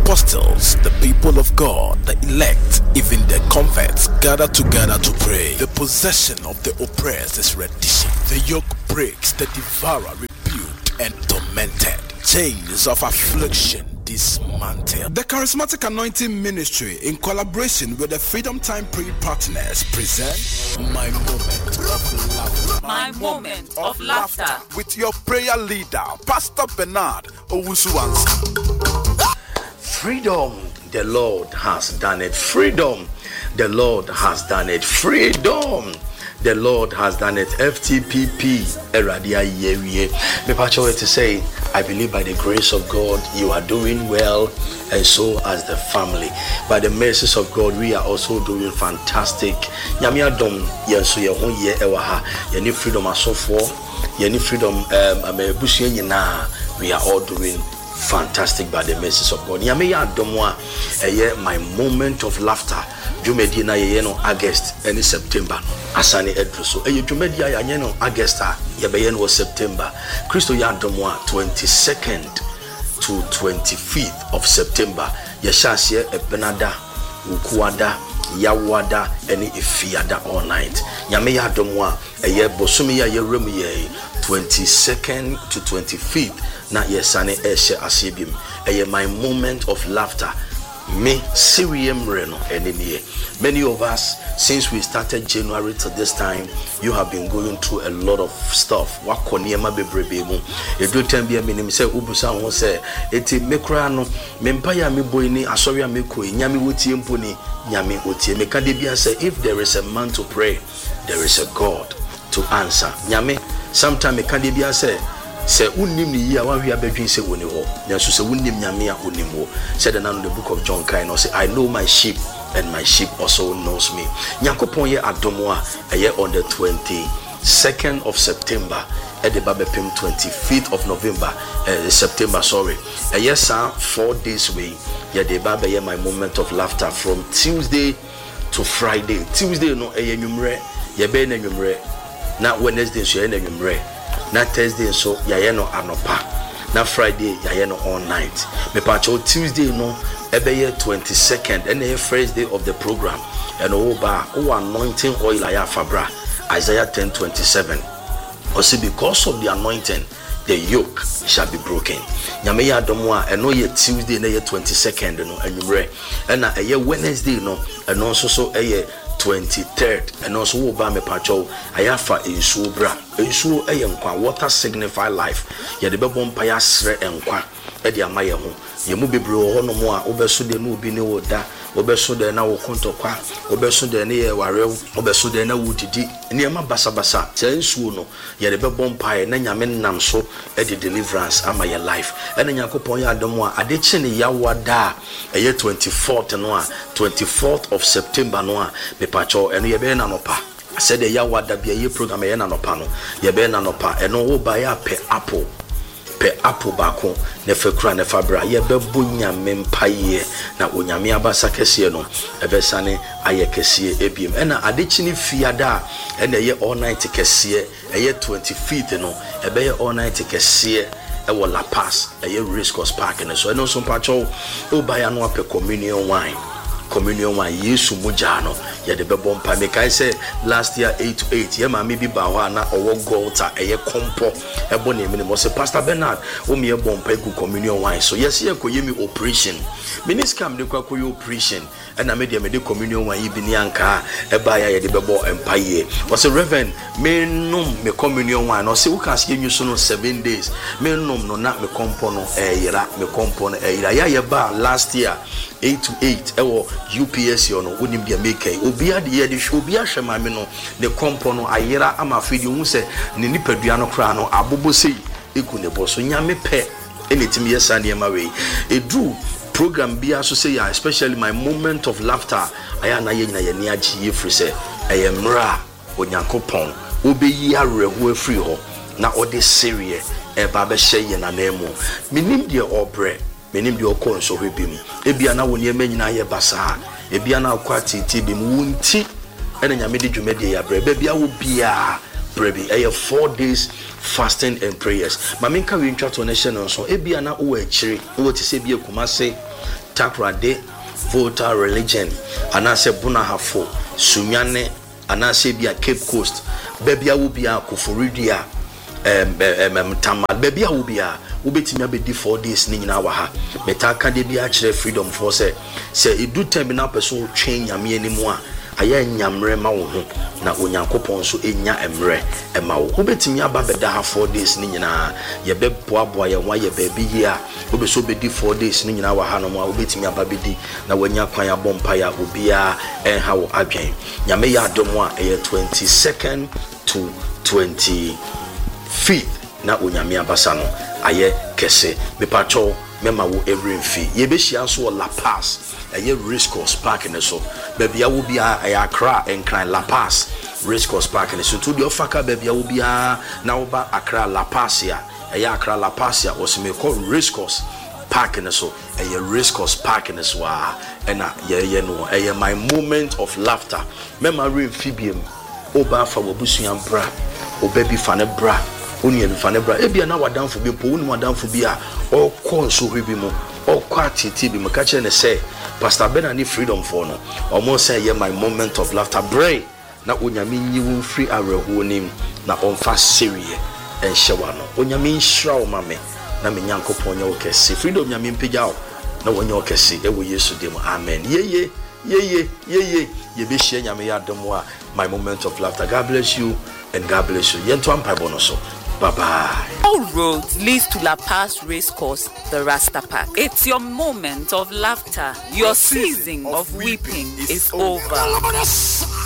apostles, the people of God, the elect, even the converts gather together to pray. The possession of the oppressed is reddition. The yoke breaks, the devourer rebuked and tormented. Chains of affliction dismantled. The Charismatic Anointing Ministry, in collaboration with the Freedom Time Prayer Partners, present My Moment of Laughter. My Moment of Laughter. With your prayer leader, Pastor Bernard Owusu-Ansah. Freedom, the Lord has done it. Freedom, the Lord has done it. Freedom, the Lord has done it. FTPP, Eradia Yewie. Me pacho to say, I believe by the grace of God, you are doing well, and so as the family. By the mercies of God, we are also doing fantastic. Nyame adom yenso ye ho ye ewa ha. Ye ni freedom asofo, ye ni freedom amebusu nyina. We are all doing fantastic by the mercies of God. Nyame ya adom a my moment of laughter. Jumedi na ye no August and September. Asane edruso. Jumedi ya ye no August ye be no September. Christo ya adom 22nd to 25th of September. Ye shasye ebenada, ukuada, yawada, eni ifiada all night. Nyame ya adom bosumi ya ye remu ye 22nd to 25th. Na yesane eshe asibim. My moment of laughter. Me Sirium Reno enemy. Many of us, since we started January to this time, you have been going through a lot of stuff. Wakoniema bebrebe. Edu tembi minim say ubusa won say eti mekra no mempaya me boy ni asori me ko nyame wotie mponi nyame otie meka de bia say if there is a man to pray, there is a God to answer. Nyame sometime meka de bia say unnim ni ya wa hwia badwin se woni ho nanso se unnim nyame a onim ho said the book of John kind say I know my sheep and my sheep also knows me. Yakopon ye adomo a on the 22nd of September at the Babepim 25th of November September sorry yes 4 days way ye the Baba my moment of laughter from Tuesday to Friday. Tuesday no enwumre ye be na enwumre na Wednesday so ye na enwumre na Thursday so yaye no anopa na Friday yaye no all night. Me pacho Tuesday no ebeye 22nd and the first day of the program and anointing oil aya fabra Isaiah 10:27 or see because of the anointing the yoke shall be broken. Nyame ya domo a eno ye Tuesday na ye 22nd no anwumre and na eye Wednesday no eno so eye 23rd and also wo ba me pacho ayafa ensuo bra ensuo eyenkwa water signify life ye de bebo mpa ya sre enkwa e de amaye ho ye mu bebre ho no mo a obeso de no obi ne woda obeso de na wo kontokwa obeso de ne ye warew obeso de na wudidi ne ma basabasa se ensuo no ye de bebo mpa na nyame nam so e de deliverance amaye life ene yakopon ya adom a ade chi ne yawada eye 24th no a 24th of September no a pacho eno ye be na nopa said the yawada bia ye program ye na nopa no ye be na nopa eno wo ba ya pe apple bako ne fekura ne fabra ye be bunya mempaye na onyame abasa kese no ebesane aye kese ebiem ena adechini fiada ena ye all night kese eye 25th no ebe ye all night kese ewo La Paz eye Race Course Park ne so eno so pacho o ba ya no ape communion wine Yesu mujano ya de bebo mpa me kai say last year 8 to 8 ye ma me bi ba ho na owo golta eye kompo ebo na emi mo say Pastor Bernard o me ebo mpa ku communion wine so yes ye ko yemi operation miniscam de kwa koyo operation and na me de communion wine bi ni anka e ba ya ye de bebo mpa ye was a reverend me nom me communion wine no say we can see you so no 7 days me nom no na me kompo no yira me kompo no yira ya ye ba last year 8 to 8 ewo UPS yo no wonim dia make obia de ye de obia hwema me no the kompo no ayira amafidi hu se ne nipadua no kra no abobo sei eku ne boso nyame pe anytime yesa ne ma we edu program bia so say especially my moment of laughter aya na ye nyina ye ne agi ye free se ayemra onyankopon obeyi areho afri ho na ode serie e ba be hye ye na nemu minim de obre menim de okon so hwebim ebia na woni emanyina ye basa ebia na akwati tibim wunti ena nyame de dwumade ya bre bia wo bia brebi 4 days fasting and prayers maminka we ntwa to nation so ebia na wo akire wo ti se bia kumase Takrade, Volta religion, Anase Bunahafo, Sunyane, Anase Bia Cape Coast, Bebia Ubia, Kufuridia, Tama, Bebia Ubia, Ubetimia be 4 days in our ha. Metaka de Bia freedom for say it do terminal person change me anymore. Aya nyamre ma wo ho na onyankopon so enya emre ema wo obetimi aba beda ha 4 days ni nyina ye beboaboa ye wa ye baabi yi a obeso bedi 4 days ni nyina wa ha no ma obetimi aba bedi na wanya kwan abompa ya obia enha wo adwen nyame ya adom a 22nd to 25th na onyame abasa no aye kese mepacho mema wo every fee ye be hia so La Paz a race course park in the so baby I will be a Accra and Cran La Paz race course park in the so to the ofaka baby I will be a now ba Accra La Paz ya a Accra La Paz ya was me call race course park in the so a race course park in the so and yeah no a my moment of laughter memory fibium oba fa wabusuan bra o baby fane bra oni en fane bra e bia na wadan fo bi po oni wadan fo bi a o kon so hwe bi mo o kwatiti bi mo ka kire ne say Pastor Ben and freedom for no almost say yeah my moment of laughter brain na onyame nyi won free areho nim na onfa serie en hyewa no onyame nhira o mame na me nyankopon nya okese freedom nyame mpegya na wonya okese e wo Yesu dem amen ye be share nyame ya demo a my moment of laughter. God bless you and God bless you yento ampa bono so. Bye-bye. All roads leads to La Paz Race Course, the Rasta Park. It's your moment of laughter. Your season of weeping is over.